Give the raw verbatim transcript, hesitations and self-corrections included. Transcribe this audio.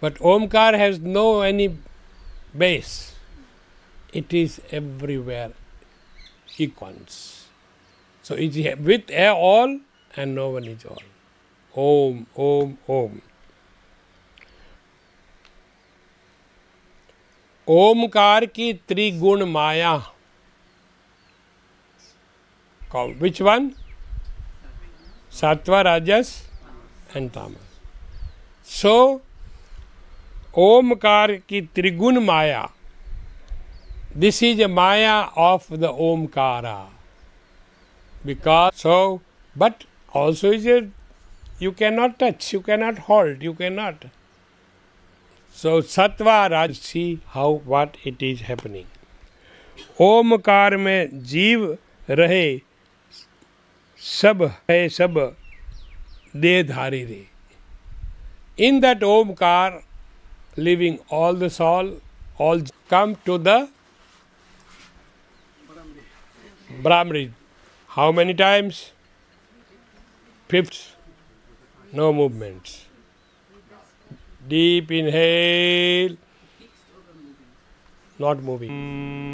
But Omkar has no any base. It is everywhere equals. So it is with all and no one is all. Om, Om, Om. Omkar की त्रिगुण माया. Which one? Sattva, Rajas and Tamas. So, Omkar ki Trigun Maya. This is a Maya of the Omkara. Because so, but also is a, you cannot touch, you cannot hold, you cannot. So, Sattva, Raj, see how, what it is happening. Omkar में जीव रहे सब है सब देहधारी रे. In that Omkar, living all the soul, all come to the Brahmri. How many times? Fifth. No movements. Deep inhale. Not moving.